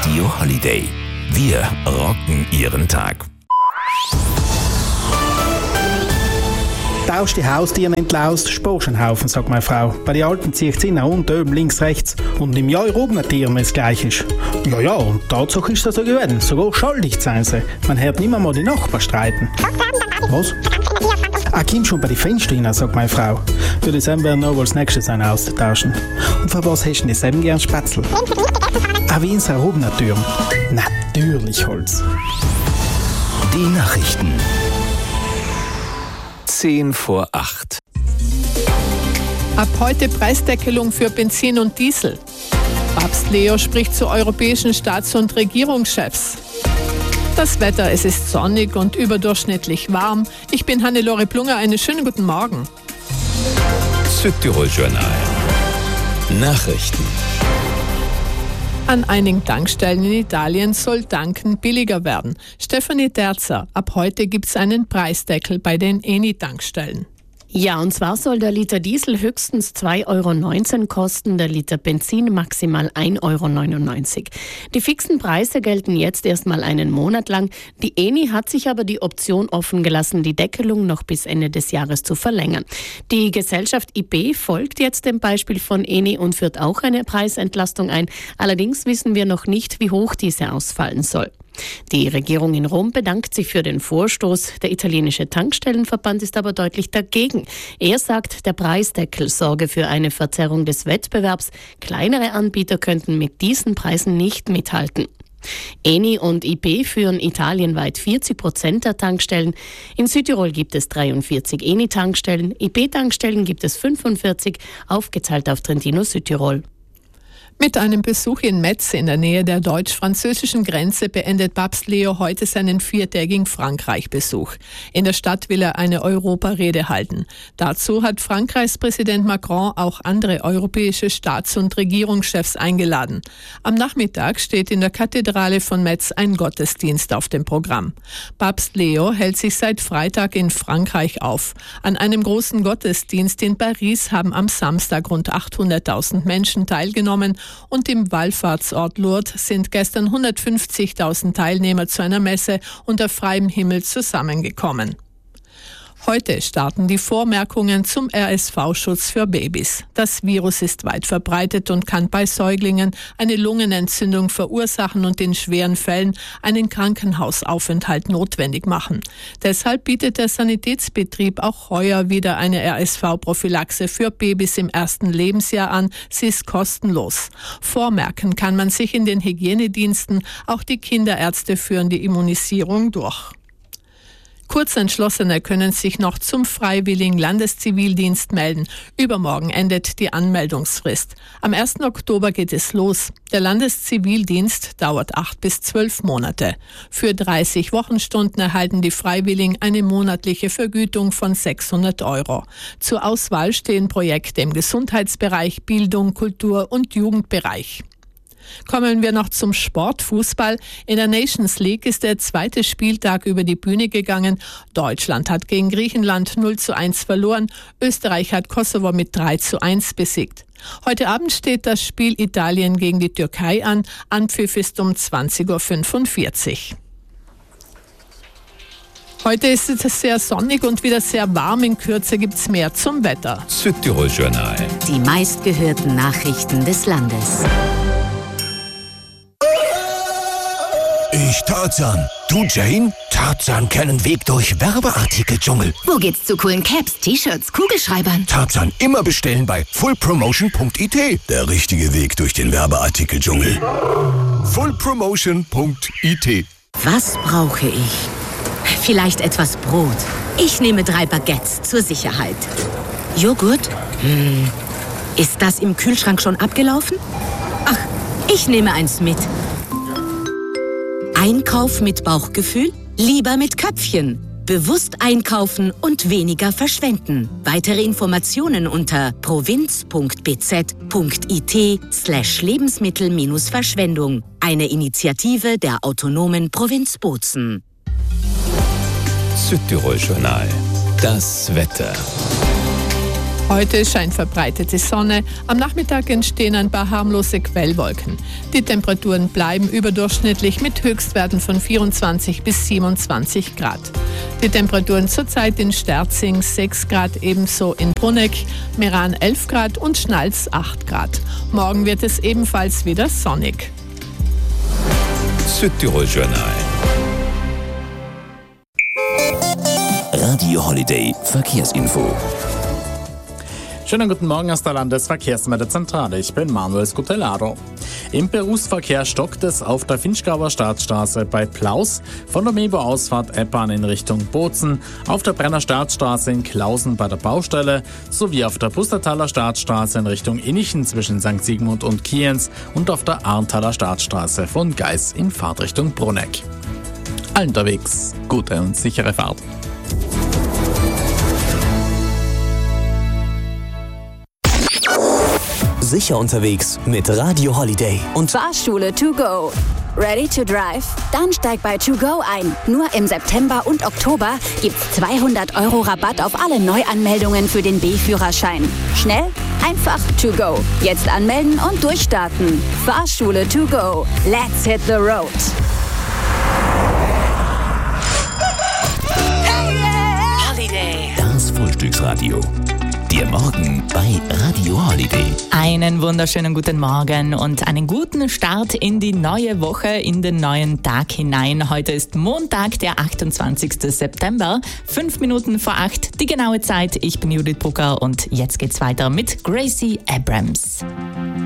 Radio Holiday. Wir rocken Ihren Tag. Tausch die Haustiere entlaust, sparst einen Haufen, sagt meine Frau. Bei den Alten zieht sie nach unten, oben, links, rechts. Und im Jahr robben Tieren, wenn es gleich ist. Ja, und Tatsache ist das so geworden. Sogar schuldig sein sie. Man hört nicht mal die Nachbarn streiten. Was? Komm schon bei den Fenstern rein, sagt meine Frau. Würde ich selber noch als nächstes einen austauschen. Und für was hast du denn selber gern Spätzle? Wie in einer Tür. Natürlich Holz. Die Nachrichten. 7:10. Ab heute Preisdeckelung für Benzin und Diesel. Papst Leo spricht zu europäischen Staats- und Regierungschefs. Das Wetter, es ist sonnig und überdurchschnittlich warm. Ich bin Hannelore Plunger, einen schönen guten Morgen. Südtirol Journal. Nachrichten. An einigen Tankstellen in Italien soll Tanken billiger werden. Stefanie Terzer, ab heute gibt es einen Preisdeckel bei den Eni-Tankstellen. Ja, und zwar soll der Liter Diesel höchstens 2,19 € kosten, der Liter Benzin maximal 1,99 €. Die fixen Preise gelten jetzt erstmal einen Monat lang. Die Eni hat sich aber die Option offen gelassen, die Deckelung noch bis Ende des Jahres zu verlängern. Die Gesellschaft IB folgt jetzt dem Beispiel von Eni und führt auch eine Preisentlastung ein. Allerdings wissen wir noch nicht, wie hoch diese ausfallen soll. Die Regierung in Rom bedankt sich für den Vorstoß. Der italienische Tankstellenverband ist aber deutlich dagegen. Er sagt, der Preisdeckel sorge für eine Verzerrung des Wettbewerbs. Kleinere Anbieter könnten mit diesen Preisen nicht mithalten. Eni und IB führen italienweit 40% der Tankstellen. In Südtirol gibt es 43 Eni-Tankstellen, IB-Tankstellen gibt es 45, aufgeteilt auf Trentino Südtirol. Mit einem Besuch in Metz in der Nähe der deutsch-französischen Grenze beendet Papst Leo heute seinen 4-tägigen Frankreich-Besuch. In der Stadt will er eine Europarede halten. Dazu hat Frankreichs Präsident Macron auch andere europäische Staats- und Regierungschefs eingeladen. Am Nachmittag steht in der Kathedrale von Metz ein Gottesdienst auf dem Programm. Papst Leo hält sich seit Freitag in Frankreich auf. An einem großen Gottesdienst in Paris haben am Samstag rund 800.000 Menschen teilgenommen. Und im Wallfahrtsort Lourdes sind gestern 150.000 Teilnehmer zu einer Messe unter freiem Himmel zusammengekommen. Heute starten die Vormerkungen zum RSV-Schutz für Babys. Das Virus ist weit verbreitet und kann bei Säuglingen eine Lungenentzündung verursachen und in schweren Fällen einen Krankenhausaufenthalt notwendig machen. Deshalb bietet der Sanitätsbetrieb auch heuer wieder eine RSV-Prophylaxe für Babys im ersten Lebensjahr an. Sie ist kostenlos. Vormerken kann man sich in den Hygienediensten. Auch die Kinderärzte führen die Immunisierung durch. Kurzentschlossene können sich noch zum freiwilligen Landeszivildienst melden. Übermorgen endet die Anmeldungsfrist. Am 1. Oktober geht es los. Der Landeszivildienst dauert 8 bis 12 Monate. Für 30 Wochenstunden erhalten die Freiwilligen eine monatliche Vergütung von 600 €. Zur Auswahl stehen Projekte im Gesundheitsbereich, Bildung, Kultur und Jugendbereich. Kommen wir noch zum Sport, Fußball. In der Nations League ist der zweite Spieltag über die Bühne gegangen. Deutschland hat gegen Griechenland 0:1 verloren. Österreich hat Kosovo mit 3:1 besiegt. Heute Abend steht das Spiel Italien gegen die Türkei an. Anpfiff ist um 20:45 Uhr. Heute ist es sehr sonnig und wieder sehr warm. In Kürze gibt es mehr zum Wetter. Südtirol Journal. Die meistgehörten Nachrichten des Landes. Ich Tarzan. Du Jane? Tarzan kennen Weg durch Werbeartikeldschungel. Wo geht's zu coolen Caps, T-Shirts, Kugelschreibern? Tarzan immer bestellen bei fullpromotion.it. Der richtige Weg durch den Werbeartikeldschungel. fullpromotion.it. Was brauche ich? Vielleicht etwas Brot. Ich nehme 3 Baguettes zur Sicherheit. Joghurt? Ist das im Kühlschrank schon abgelaufen? Ach, ich nehme eins mit. Einkauf mit Bauchgefühl? Lieber mit Köpfchen. Bewusst einkaufen und weniger verschwenden. Weitere Informationen unter provinz.bz.it/Lebensmittel-Verschwendung. Eine Initiative der autonomen Provinz Bozen. Südtirol Journal. Das Wetter. Heute scheint verbreitete Sonne. Am Nachmittag entstehen ein paar harmlose Quellwolken. Die Temperaturen bleiben überdurchschnittlich mit Höchstwerten von 24 bis 27 Grad. Die Temperaturen zurzeit in Sterzing 6 Grad, ebenso in Bruneck, Meran 11 Grad und Schnalz 8 Grad. Morgen wird es ebenfalls wieder sonnig. Südtirol Journal. Radio Holiday Verkehrsinfo. Schönen guten Morgen aus der Landesverkehrsmeldezentrale. Ich bin Manuel Scutellaro. Im Berufsverkehr stockt es auf der Vinschgauer Staatsstraße bei Plaus, von der Mebo-Ausfahrt Eppan in Richtung Bozen, auf der Brenner Staatsstraße in Klausen bei der Baustelle sowie auf der Pustertaler Staatsstraße in Richtung Innichen zwischen St. Sigmund und Kienz und auf der Arntaler Staatsstraße von Geis in Fahrtrichtung Bruneck. Allen unterwegs gute und sichere Fahrt. Sicher unterwegs mit Radio Holiday und Fahrschule to go. Ready to drive? Dann steig bei To Go ein. Nur im September und Oktober gibt's 200 € Rabatt auf alle Neuanmeldungen für den B-Führerschein. Schnell, einfach To Go. Jetzt anmelden und durchstarten. Fahrschule to go. Let's hit the road. Holiday. Das Frühstücksradio. Der Morgen bei Radio Holiday. Einen wunderschönen guten Morgen und einen guten Start in die neue Woche, in den neuen Tag hinein. Heute ist Montag, der 28. September, 5 Minuten vor 8, die genaue Zeit. Ich bin Judith Brucker und jetzt geht's weiter mit Gracie Abrams.